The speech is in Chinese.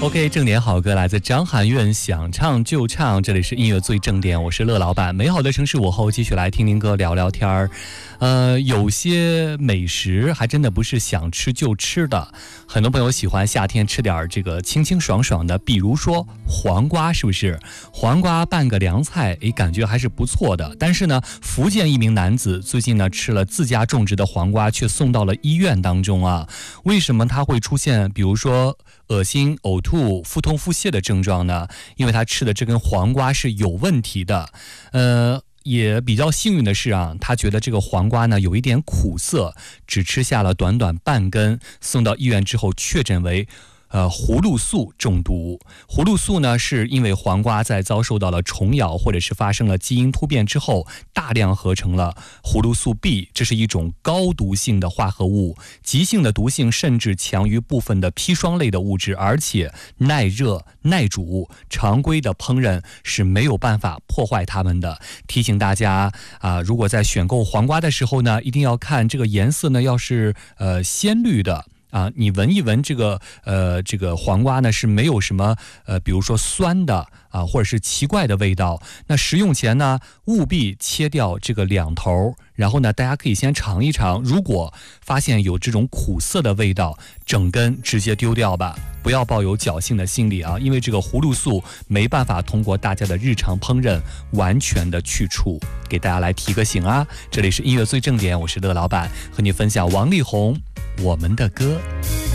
OK， 正点好歌来自张含韵，想唱就唱，这里是音乐最正点，我是乐老板。美好的城市午后，继续来听听歌，聊聊天儿。有些美食还真的不是想吃就吃的，很多朋友喜欢夏天吃点这个清清爽爽的，比如说黄瓜，是不是？黄瓜拌个凉菜，感觉还是不错的。但是呢，福建一名男子最近呢吃了自家种植的黄瓜，却送到了医院当中啊。为什么他会出现比如说恶心、呕吐、腹痛、腹泻的症状呢？因为他吃的这根黄瓜是有问题的。也比较幸运的是啊，他觉得这个黄瓜呢有一点苦涩，只吃下了短短半根，送到医院之后确诊为葫芦素中毒。葫芦素呢，是因为黄瓜在遭受到了虫咬或者是发生了基因突变之后，大量合成了葫芦素 B， 这是一种高毒性的化合物，急性的毒性甚至强于部分的砒霜类的物质，而且耐热耐煮，常规的烹饪是没有办法破坏它们的。提醒大家如果在选购黄瓜的时候呢，一定要看这个颜色呢，要是鲜绿的。你闻一闻这个黄瓜呢是没有什么比如说酸的或者是奇怪的味道。那食用前呢，务必切掉这个两头，然后呢，大家可以先尝一尝。如果发现有这种苦涩的味道，整根直接丢掉吧，不要抱有侥幸的心理啊，因为这个葫芦素没办法通过大家的日常烹饪完全的去除。给大家来提个醒啊，这里是音乐最正点，我是乐老板，和你分享王力宏我们的歌。